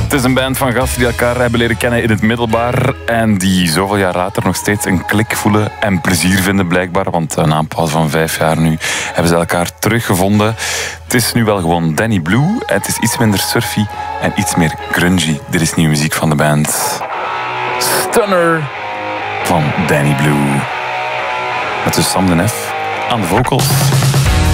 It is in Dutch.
Het is een band van gasten die elkaar hebben leren kennen in het middelbaar en die zoveel jaar later nog steeds een klik voelen en plezier vinden blijkbaar, want na een pauze van 5 jaar nu hebben ze elkaar teruggevonden. Het is nu wel gewoon Danny Blue, het is iets minder surfy en iets meer grungy. Dit is nieuwe muziek van de band Stunner van Danny Blue. Met dus Sam de Nef aan de vocals.